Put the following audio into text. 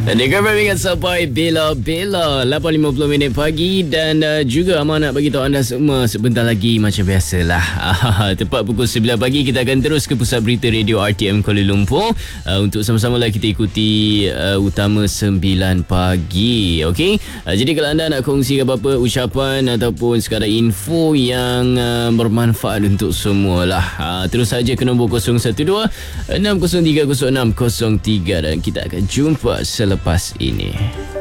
Dengar perbincangan sampai Bella 8.50 minit pagi. Dan juga Amal nak bagi tahu anda semua sebentar lagi macam biasalah tepat pukul 9 pagi kita akan terus ke pusat berita radio RTM Kuala Lumpur untuk sama-sama lah kita ikuti utama 9 pagi. Okey, jadi kalau anda nak kongsi apa-apa ucapan ataupun sekadar info yang bermanfaat untuk semualah, terus saja ke nombor 012 603 0603 dan kita akan jumpa selepas ini.